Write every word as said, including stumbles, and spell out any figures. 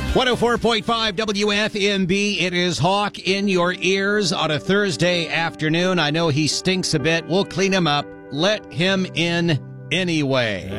one oh four point five W F M B. It is Hawk in your ears on a Thursday afternoon. I know he stinks a bit. We'll clean him up. Let him in anyway.